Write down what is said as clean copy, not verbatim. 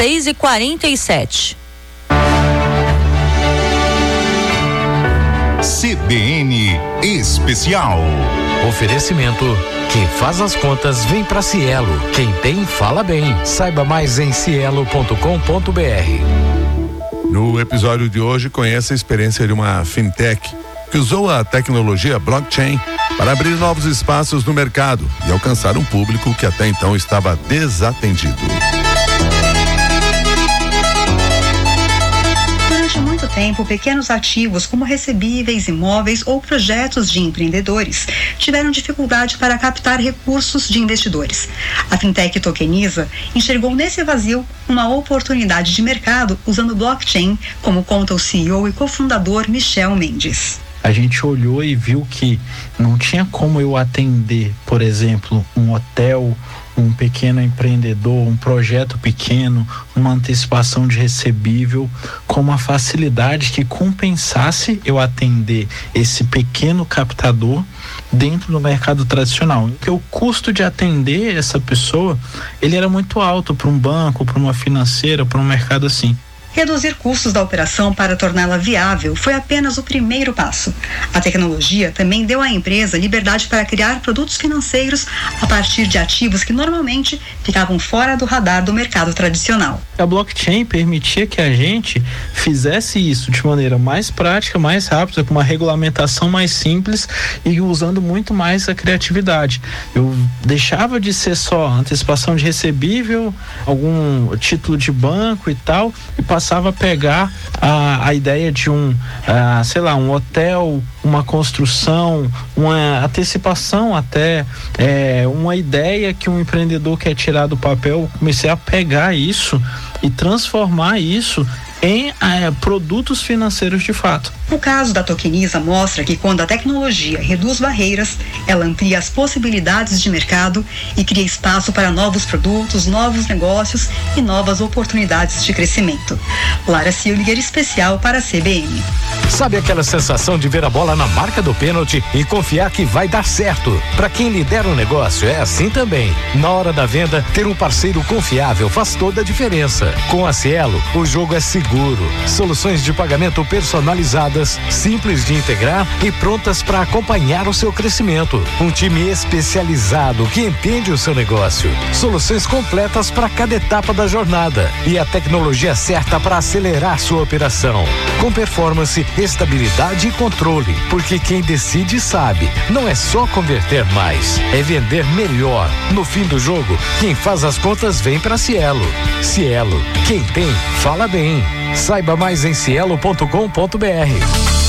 6h47. CBN Especial. Oferecimento: quem faz as contas vem pra Cielo. Quem tem, fala bem. Saiba mais em cielo.com.br. No episódio de hoje, conheça a experiência de uma fintech que usou a tecnologia blockchain para abrir novos espaços no mercado e alcançar um público que até então estava desatendido. Durante muito tempo, pequenos ativos como recebíveis, imóveis ou projetos de empreendedores tiveram dificuldade para captar recursos de investidores. A fintech Tokeniza enxergou nesse vazio uma oportunidade de mercado usando blockchain, como conta o CEO e cofundador Michel Mendes. A gente olhou e viu que não tinha como eu atender, por exemplo, um hotel, um pequeno empreendedor, um projeto pequeno, uma antecipação de recebível, com uma facilidade que compensasse eu atender esse pequeno captador dentro do mercado tradicional. Porque o custo de atender essa pessoa, ele era muito alto para um banco, para uma financeira, para um mercado assim. Reduzir custos da operação para torná-la viável foi apenas o primeiro passo. A tecnologia também deu à empresa liberdade para criar produtos financeiros a partir de ativos que normalmente ficavam fora do radar do mercado tradicional. A blockchain permitia que a gente fizesse isso de maneira mais prática, mais rápida, com uma regulamentação mais simples e usando muito mais a criatividade. Eu deixava de ser só antecipação de recebível, algum título de banco e tal, e passava a pegar a ideia de um hotel, uma construção, uma antecipação até, uma ideia que um empreendedor quer tirar do papel. Comecei a pegar isso e transformar isso em produtos financeiros de fato. O caso da Tokeniza mostra que quando a tecnologia reduz barreiras, ela amplia as possibilidades de mercado e cria espaço para novos produtos, novos negócios e novas oportunidades de crescimento. Lara Silger, especial para a CBN. Sabe aquela sensação de ver a bola na marca do pênalti e confiar que vai dar certo? Para quem lidera um negócio é assim também. Na hora da venda, ter um parceiro confiável faz toda a diferença. Com a Cielo, o jogo é seguro. Soluções de pagamento personalizadas, simples de integrar e prontas para acompanhar o seu crescimento. Um time especializado que entende o seu negócio. Soluções completas para cada etapa da jornada e a tecnologia certa para acelerar sua operação. Com performance, estabilidade e controle, porque quem decide sabe, não é só converter mais, é vender melhor. No fim do jogo, quem faz as contas vem para Cielo. Cielo, quem tem, fala bem. Saiba mais em cielo.com.br.